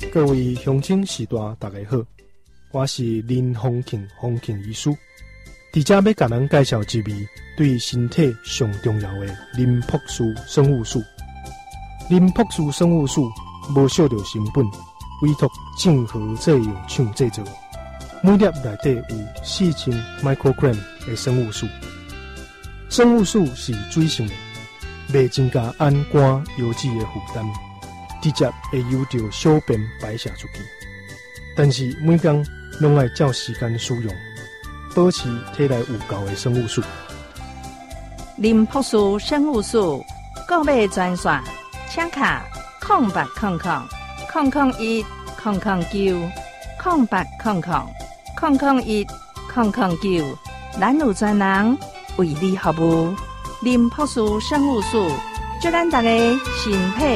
各位乡亲士大大家好，我是林丰庆医师，伫遮要甲咱介绍一味对身体上重要的林朴素生物素。林朴素生物素无少着成本，委托正和制药厂制作，每粒内底有4000 microgram 的生物素。生物素是水性的，袂增加氨酐油脂的负担，直接会由着小便排泄出去。但是每天拢要照时间使用，保持体内有够的生物素。 林朴素生物素购买专线，请卡0800-009-009，咱有专人为你服务。林朴素生物素，祝咱大家身体